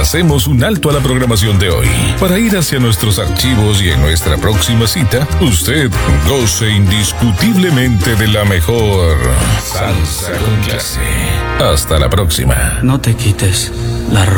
hacemos un alto a la programación de hoy para ir hacia nuestros archivos y en nuestra próxima cita, usted goce indiscutiblemente de la mejor salsa con clase. Hasta la próxima. No te quites la ropa.